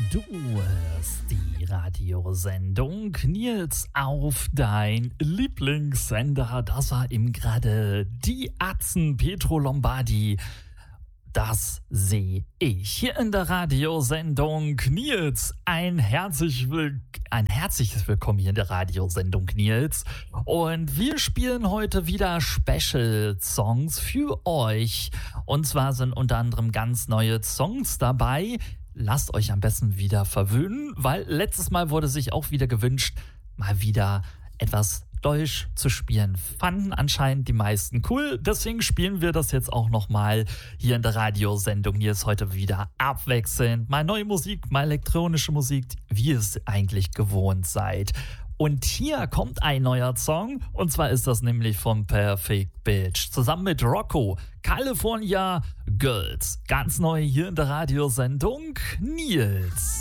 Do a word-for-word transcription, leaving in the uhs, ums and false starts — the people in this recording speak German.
Du hörst die Radiosendung Nils auf dein Lieblingssender. Das war eben gerade die Atzen Pietro Lombardi. Das sehe ich hier in der Radiosendung Nils. Ein, herzlich will- ein herzliches Willkommen hier in der Radiosendung Nils. Und wir spielen heute wieder Special-Songs für euch. Und zwar sind unter anderem ganz neue Songs dabei. Lasst euch am besten wieder verwöhnen, weil letztes Mal wurde sich auch wieder gewünscht, mal wieder etwas Deutsch zu spielen. Fanden anscheinend die meisten cool, deswegen spielen wir das jetzt auch nochmal hier in der Radiosendung. Hier ist heute wieder abwechselnd mal neue Musik, mal elektronische Musik, wie ihr es eigentlich gewohnt seid. Und hier kommt ein neuer Song, und zwar ist das nämlich von Perfect Bitch zusammen mit Rocco, California Girls. Ganz neu hier in der Radiosendung Nils.